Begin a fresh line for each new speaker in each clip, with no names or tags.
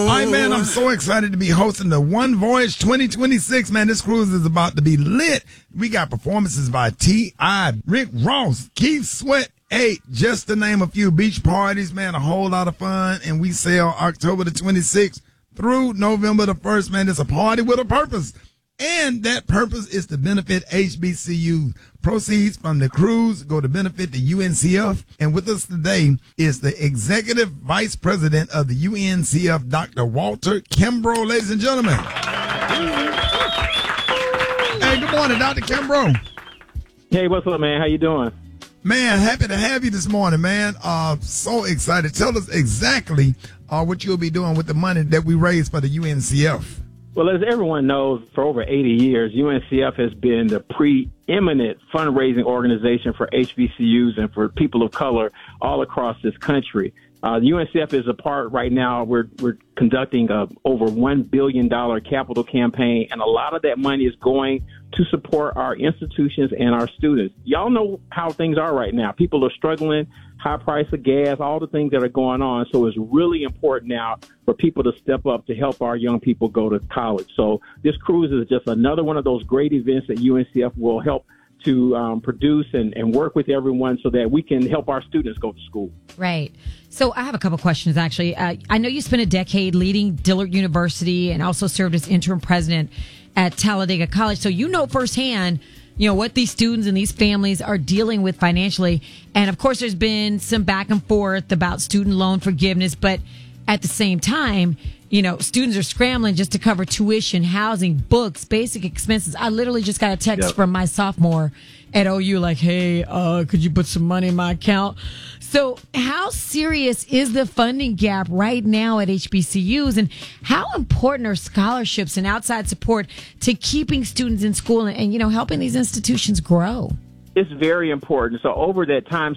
All right, man, I'm so excited to be hosting the One Voyage 2026, man. This cruise is about to be lit. We got performances by T.I., Rick Ross, Keith Sweat, just to name a few. Beach parties, man, a whole lot of fun. And we sail October the 26th through November the 1st, man. It's a party with a purpose. And that purpose is to benefit HBCU. Proceeds from the cruise go to benefit the UNCF. And with us today is the Executive Vice President of the UNCF, Dr. Walter Kimbrough, ladies and gentlemen. Hey, good morning, Dr. Kimbrough.
Hey, what's up, man? How you doing?
Man, happy to have you this morning, man. So excited. Tell us exactly what you'll be doing with the money that we raise for the UNCF.
Well, as everyone knows, for over 80 years, UNCF has been the preeminent fundraising organization for HBCUs and for people of color all across this country. UNCF is a part right now. We're conducting a over $1 billion capital campaign, and a lot of that money is going to support our institutions and our students. Y'all know how things are right now. People are struggling, high price of gas, all the things that are going on. So it's really important now for people to step up to help our young people go to college. So this cruise is just another one of those great events that UNCF will help to produce and work with everyone so that we can help our students go to school.
Right. So I have a couple questions, actually. I know you spent a decade leading Dillard University and also served as interim president at Talladega College. So you know firsthand, what these students and these families are dealing with financially. And, of course, there's been some back and forth about student loan forgiveness. But at the same time, students are scrambling just to cover tuition, housing, books, basic expenses. I literally just got a text from my sophomore at OU like, hey, could you put some money in my account? So how serious is the funding gap right now at HBCUs, and how important are scholarships and outside support to keeping students in school and helping these institutions grow?
It's very important. So over that time,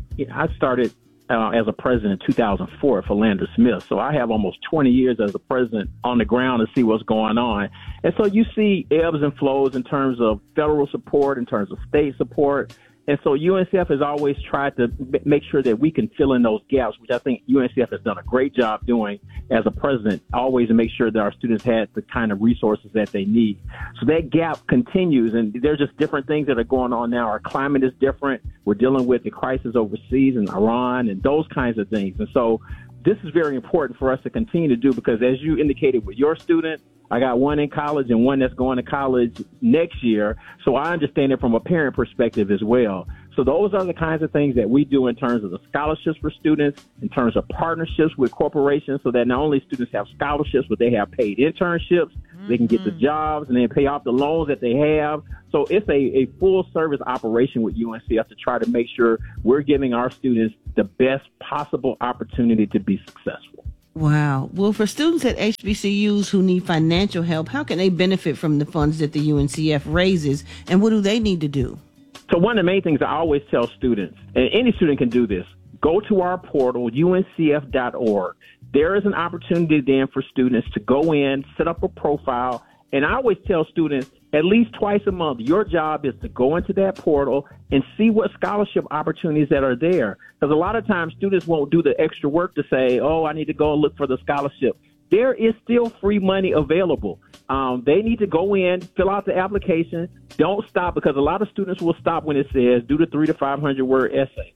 I started as a president in 2004 for Philander Smith. So I have almost 20 years as a president on the ground to see what's going on. And so you see ebbs and flows in terms of federal support, in terms of state support. And so UNCF has always tried to make sure that we can fill in those gaps, which I think UNCF has done a great job doing as a president, always to make sure that our students had the kind of resources that they need. So that gap continues, and there's just different things that are going on now. Our climate is different. We're dealing with the crisis overseas in Iran and those kinds of things. And so this is very important for us to continue to do because, as you indicated with your student, I got one in college and one that's going to college next year. So I understand it from a parent perspective as well. So those are the kinds of things that we do in terms of the scholarships for students, in terms of partnerships with corporations so that not only students have scholarships, but they have paid internships, they can get the jobs and then pay off the loans that they have. So it's a full service operation with UNCF to try to make sure we're giving our students the best possible opportunity to be successful.
Wow. Well, for students at HBCUs who need financial help, how can they benefit from the funds that the UNCF raises, and what do they need to do?
So one of the main things I always tell students, and any student can do this, go to our portal, uncf.org. There is an opportunity then for students to go in, set up a profile, and I always tell students at least twice a month, your job is to go into that portal and see what scholarship opportunities that are there. Because a lot of times students won't do the extra work to say, I need to go and look for the scholarship. There is still free money available. They need to go in, fill out the application. Don't stop, because a lot of students will stop when it says do the 300 to 500 word essay.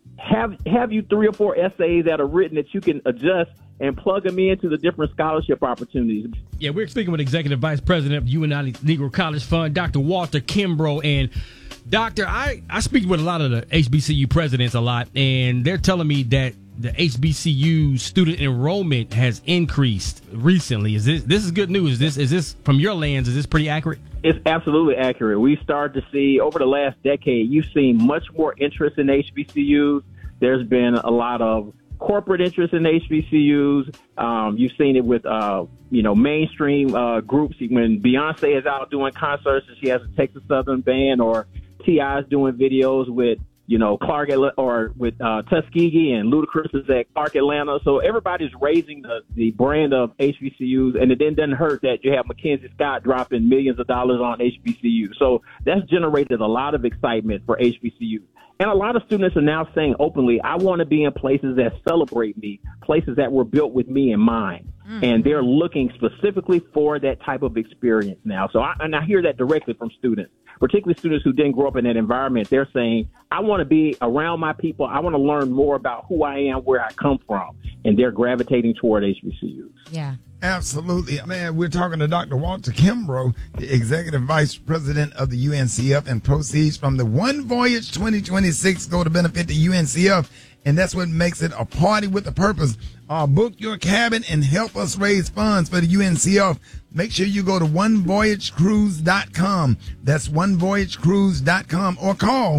Have you 3 or 4 essays that are written that you can adjust and plug them into the different scholarship opportunities.
Yeah, we're speaking with Executive Vice President of UNI Negro College Fund, Dr. Walter Kimbrough. And Doctor, I speak with a lot of the HBCU presidents a lot, and they're telling me that the HBCU student enrollment has increased recently. Is this is good news? Is this from your lens? Is this pretty accurate?
It's absolutely accurate. We started to see over the last decade, you've seen much more interest in HBCUs. There's been a lot of corporate interest in HBCUs. You've seen it with, mainstream groups. When Beyonce is out doing concerts and she has a Texas Southern band, or T.I. is doing videos with, Clark or with Tuskegee, and Ludacris is at Clark Atlanta. So everybody's raising the brand of HBCUs, and it then doesn't hurt that you have Mackenzie Scott dropping millions of dollars on HBCUs. So that's generated a lot of excitement for HBCUs. And a lot of students are now saying openly, I want to be in places that celebrate me, places that were built with me in mind. And they're looking specifically for that type of experience now. So I hear that directly from students, particularly students who didn't grow up in that environment. They're saying, I want to be around my people. I want to learn more about who I am, where I come from. And they're gravitating toward HBCUs.
Yeah.
Absolutely. Man, we're talking to Dr. Walter Kimbrough, the Executive Vice President of the UNCF, and proceeds from the One Voyage 2026 go to benefit the UNCF. And that's what makes it a party with a purpose. Book your cabin and help us raise funds for the UNCF. Make sure you go to onevoyagecruise.com. That's onevoyagecruise.com, or call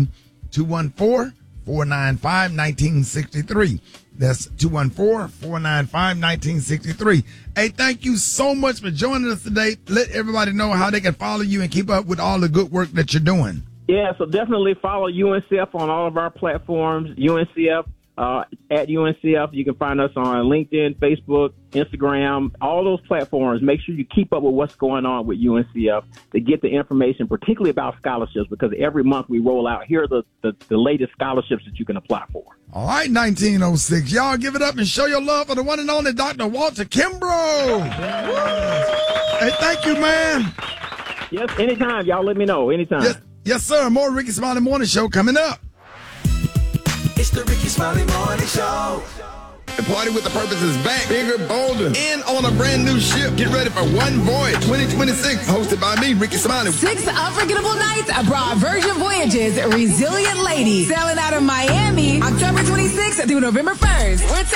214-495-1963. That's 214-495-1963. Hey, thank you so much for joining us today. Let everybody know how they can follow you and keep up with all the good work that you're doing.
Yeah, so definitely follow UNCF on all of our platforms, UNCF, at UNCF. You can find us on LinkedIn, Facebook, Instagram, all those platforms. Make sure you keep up with what's going on with UNCF to get the information, particularly about scholarships, because every month we roll out, here are the latest scholarships that you can apply for.
All right, 1906. Y'all give it up and show your love for the one and only Dr. Walter Kimbrough. Hey, thank you, man.
Yes, anytime. Y'all let me know. Anytime.
Yes, sir. More Ricky Smiley Morning Show coming up.
It's the Ricky Smiley Morning Show.
The Party with the Purpose is back, bigger, bolder, and on a brand new ship. Get ready for One Voyage 2026, hosted by me, Ricky Smiley.
6 unforgettable nights abroad. Virgin Voyages, Resilient Lady, sailing out of Miami, October 26th through November 1st. We're